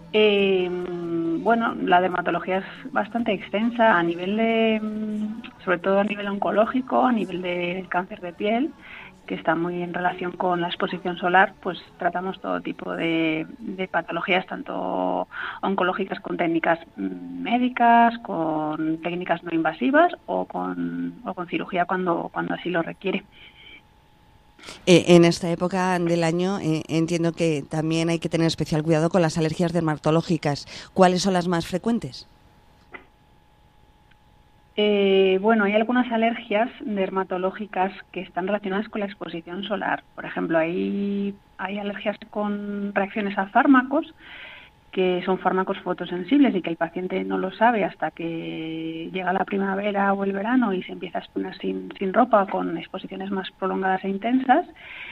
Bueno, la dermatología es bastante extensa a nivel de, sobre todo a nivel oncológico, a nivel de cáncer de piel, que está muy en relación con la exposición solar, pues tratamos todo tipo de patologías, tanto oncológicas con técnicas médicas, con técnicas no invasivas o con cirugía cuando así lo requiere. En esta época del año entiendo que también hay que tener especial cuidado con las alergias dermatológicas. ¿Cuáles son las más frecuentes? Bueno, hay algunas alergias dermatológicas que están relacionadas con la exposición solar. Por ejemplo, hay alergias con reacciones a fármacos, que son fármacos fotosensibles y que el paciente no lo sabe hasta que llega la primavera o el verano y se empieza a exponer sin ropa, con exposiciones más prolongadas e intensas.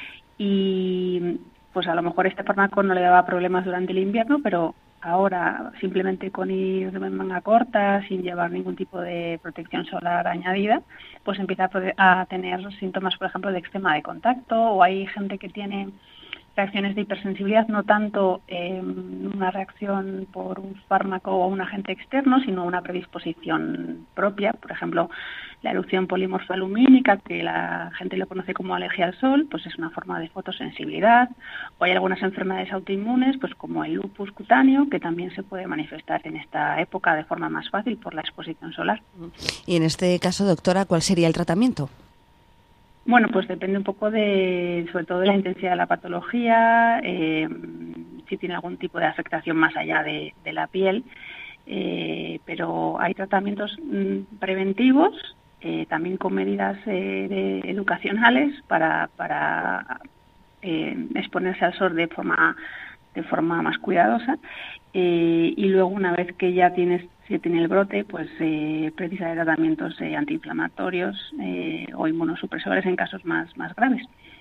Y pues a lo mejor este fármaco no le daba problemas durante el invierno, pero ahora simplemente con ir de manga corta, sin llevar ningún tipo de protección solar añadida, pues empieza a tener síntomas, por ejemplo, de eczema de contacto, o hay gente que tiene reacciones de hipersensibilidad, no tanto una reacción por un fármaco o un agente externo, sino una predisposición propia. Por ejemplo, la erupción polimorfa lumínica, que la gente lo conoce como alergia al sol, pues es una forma de fotosensibilidad. O hay algunas enfermedades autoinmunes, pues como el lupus cutáneo, que también se puede manifestar en esta época de forma más fácil por la exposición solar. Y en este caso, doctora, ¿cuál sería el tratamiento? Bueno, pues depende un poco sobre todo de la intensidad de la patología, si tiene algún tipo de afectación más allá de la piel, pero hay tratamientos preventivos, también con medidas educacionales para exponerse al sol de forma más cuidadosa, y luego una vez que ya se tiene el brote, pues precisa de tratamientos antiinflamatorios o inmunosupresores en casos más graves.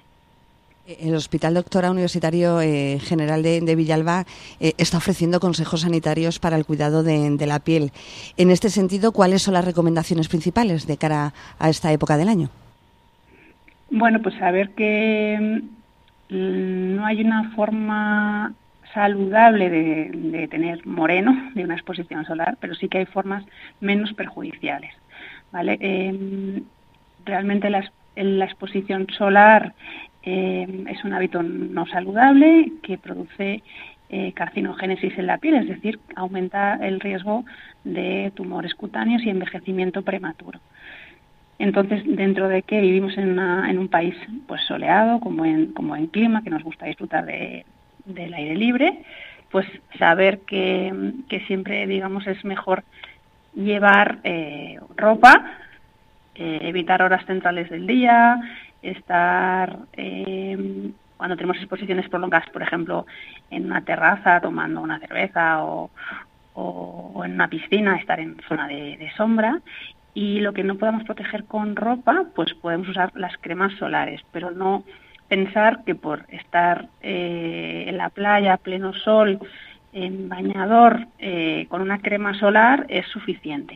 El Hospital Doctora Universitario General de Villalba está ofreciendo consejos sanitarios para el cuidado de la piel. En este sentido, ¿cuáles son las recomendaciones principales de cara a esta época del año? Bueno, pues saber que no hay una forma saludable de tener moreno de una exposición solar, pero sí que hay formas menos perjudiciales, ¿vale? Realmente la exposición solar es un hábito no saludable que produce carcinogénesis en la piel, es decir, aumenta el riesgo de tumores cutáneos y envejecimiento prematuro. Entonces, dentro de que vivimos en un país pues soleado, como en clima, que nos gusta disfrutar del aire libre, pues saber que siempre, digamos, es mejor llevar ropa, evitar horas centrales del día, estar cuando tenemos exposiciones prolongadas, por ejemplo, en una terraza tomando una cerveza o en una piscina, estar en zona de sombra. Y lo que no podamos proteger con ropa, pues podemos usar las cremas solares, pero no pensar que por estar en la playa, a pleno sol, en bañador, con una crema solar es suficiente.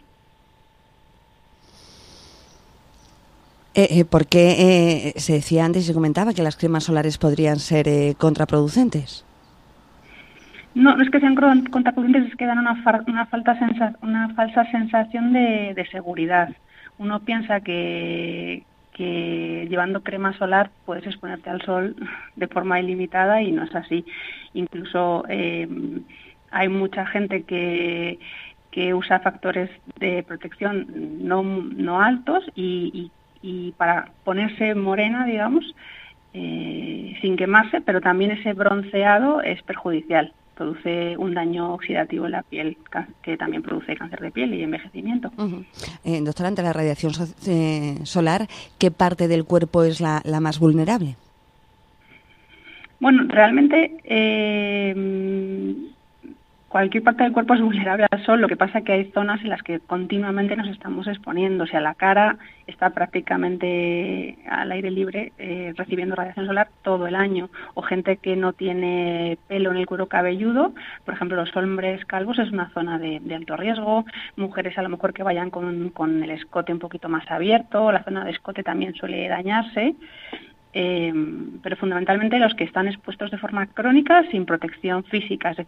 ¿Por qué se decía antes y se comentaba que las cremas solares podrían ser contraproducentes? No es que sean contraproducentes, es que dan una falsa sensación de seguridad. Uno piensa que llevando crema solar puedes exponerte al sol de forma ilimitada y no es así. Incluso hay mucha gente que usa factores de protección no altos y para ponerse morena, digamos, sin quemarse, pero también ese bronceado es perjudicial. Produce un daño oxidativo en la piel, que también produce cáncer de piel y envejecimiento. Doctora, ante la radiación solar, ¿qué parte del cuerpo es la más vulnerable? Bueno, realmente cualquier parte del cuerpo es vulnerable al sol, lo que pasa es que hay zonas en las que continuamente nos estamos exponiendo, o sea, la cara está prácticamente al aire libre recibiendo radiación solar todo el año, o gente que no tiene pelo en el cuero cabelludo, por ejemplo, los hombres calvos es una zona de alto riesgo, mujeres a lo mejor que vayan con el escote un poquito más abierto, la zona de escote también suele dañarse. Pero fundamentalmente los que están expuestos de forma crónica sin protección física, es